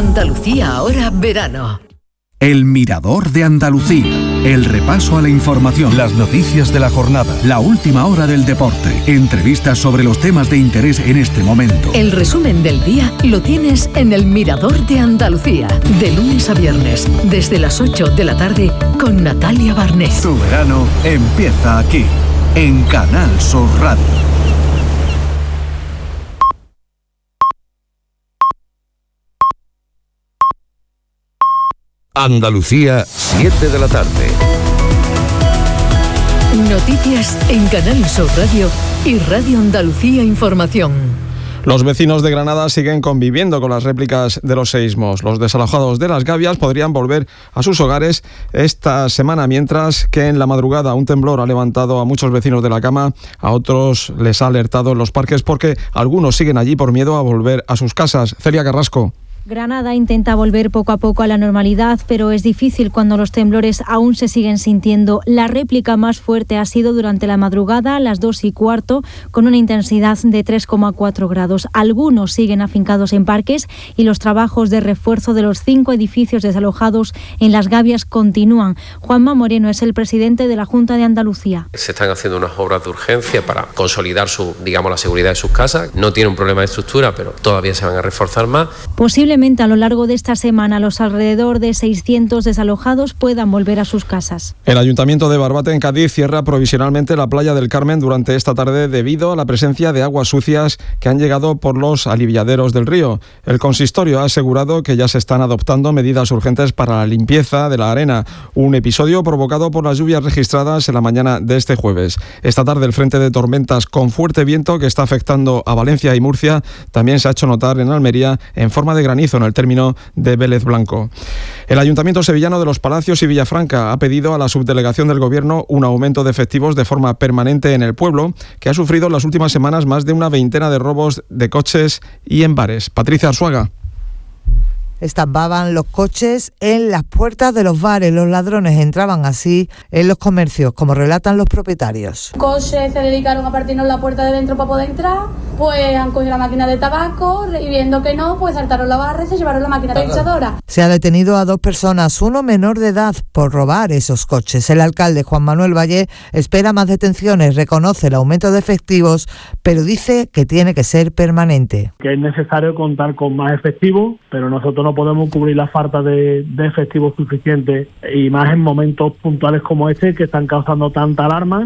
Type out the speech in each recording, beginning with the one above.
Andalucía ahora verano. El Mirador de Andalucía. El repaso a la información, las noticias de la jornada, la última hora del deporte, entrevistas sobre los temas de interés en este momento. El resumen del día lo tienes en El Mirador de Andalucía, de lunes a viernes, desde las 8 de la tarde, con Natalia Barnés. Tu verano empieza aquí, en Canal Sur Radio. Andalucía, 7 de la tarde. Noticias en Canal Sur Radio y Radio Andalucía Información. Los vecinos de Granada siguen conviviendo con las réplicas de los seísmos. Los desalojados de Las Gavias podrían volver a sus hogares esta semana, mientras que en la madrugada un temblor ha levantado a muchos vecinos de la cama. A otros les ha alertado en los parques porque algunos siguen allí por miedo a volver a sus casas. Celia Carrasco. Granada intenta volver poco a poco a la normalidad, pero es difícil cuando los temblores aún se siguen sintiendo. La réplica más fuerte ha sido durante la madrugada, a las 2:15, con una intensidad de 3,4 grados. Algunos siguen afincados en parques y los trabajos de refuerzo de los 5 edificios desalojados en Las Gavias continúan. Juanma Moreno es el presidente de la Junta de Andalucía. Se están haciendo unas obras de urgencia para consolidar la seguridad de sus casas. No tiene un problema de estructura, pero todavía se van a reforzar más. Posiblemente a lo largo de esta semana los alrededor de 600 desalojados puedan volver a sus casas. El Ayuntamiento de Barbate, en Cádiz, cierra provisionalmente la playa del Carmen durante esta tarde debido a la presencia de aguas sucias que han llegado por los aliviaderos del río. El consistorio ha asegurado que ya se están adoptando medidas urgentes para la limpieza de la arena, un episodio provocado por las lluvias registradas en la mañana de este jueves. Esta tarde el frente de tormentas con fuerte viento que está afectando a Valencia y Murcia también se ha hecho notar en Almería en forma de granizo en el término de Vélez Blanco. El Ayuntamiento sevillano de Los Palacios y Villafranca ha pedido a la subdelegación del Gobierno un aumento de efectivos de forma permanente en el pueblo, que ha sufrido en las últimas semanas más de una veintena de robos de coches y en bares. Patricia Arzuaga. Estampaban los coches en las puertas de los bares. Los ladrones entraban así en los comercios, como relatan los propietarios. Coches se dedicaron a partirnos la puerta de dentro para poder entrar, pues han cogido la máquina de tabaco y viendo que no, pues saltaron la barra y se llevaron la máquina registradora. Se ha detenido a 2 personas, uno menor de edad, por robar esos coches. El alcalde Juan Manuel Valle espera más detenciones, reconoce el aumento de efectivos, pero dice que tiene que ser permanente. Que es necesario contar con más efectivos, pero nosotros no podemos cubrir la falta de efectivos suficientes, y más en momentos puntuales como este que están causando tanta alarma.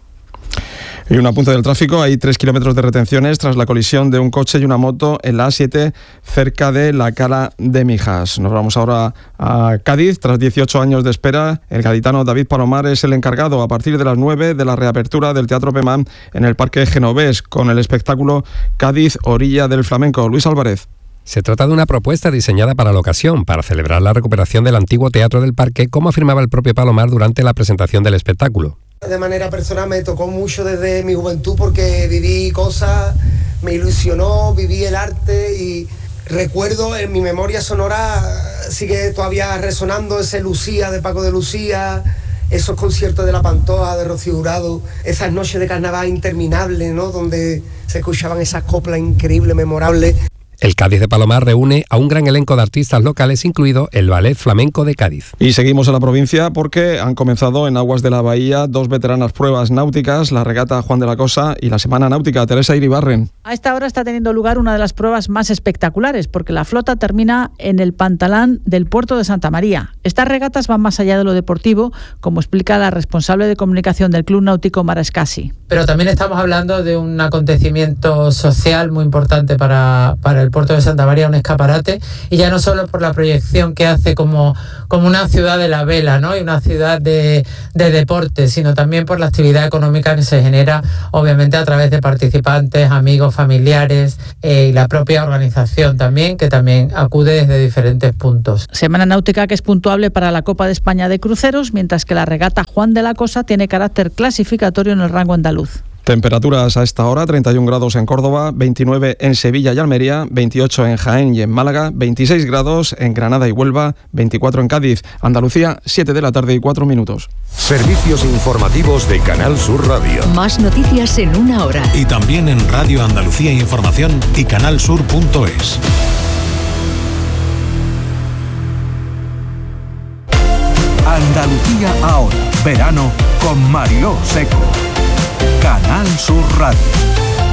Y un apunte del tráfico, hay 3 kilómetros de retenciones tras la colisión de un coche y una moto en la A7 cerca de la Cala de Mijas. Nos vamos ahora a Cádiz. Tras 18 años de espera, el gaditano David Palomar es el encargado a partir de las 9 de la reapertura del Teatro Pemán en el Parque Genovés con el espectáculo Cádiz, Orilla del Flamenco. Luis Álvarez. Se trata de una propuesta diseñada para la ocasión, para celebrar la recuperación del antiguo Teatro del Parque, como afirmaba el propio Palomar durante la presentación del espectáculo. De manera personal me tocó mucho desde mi juventud porque viví cosas, me ilusionó, viví el arte y recuerdo en mi memoria sonora, sigue todavía resonando ese Lucía de Paco de Lucía, esos conciertos de La Pantoja, de Rocío Jurado, esas noches de carnaval interminables, ¿no?, donde se escuchaban esas coplas increíbles, memorables. El Cádiz de Palomar reúne a un gran elenco de artistas locales, incluido el Ballet Flamenco de Cádiz. Y seguimos en la provincia porque han comenzado en aguas de la bahía 2 veteranas pruebas náuticas, la regata Juan de la Cosa y la Semana Náutica. Teresa Iribarren. A esta hora está teniendo lugar una de las pruebas más espectaculares porque la flota termina en el pantalán del puerto de Santa María. Estas regatas van más allá de lo deportivo, como explica la responsable de comunicación del Club Náutico Mara Escasi. Pero también estamos hablando de un acontecimiento social muy importante para el puerto de Santa María, un escaparate, y ya no solo por la proyección que hace como una ciudad de la vela, ¿no?, y una ciudad de deporte, sino también por la actividad económica que se genera, obviamente a través de participantes, amigos, familiares y la propia organización también, que también acude desde diferentes puntos. Semana Náutica que es puntuable para la Copa de España de cruceros, mientras que la regata Juan de la Cosa tiene carácter clasificatorio en el rango andaluz. Temperaturas a esta hora, 31 grados en Córdoba, 29 en Sevilla y Almería, 28 en Jaén y en Málaga, 26 grados en Granada y Huelva, 24 en Cádiz. Andalucía, 7 de la tarde y 4 minutos. Servicios informativos de Canal Sur Radio. Más noticias en una hora. Y también en Radio Andalucía Información y canalsur.es. Andalucía ahora. Verano con Mariló Seco. Canal Sur Radio.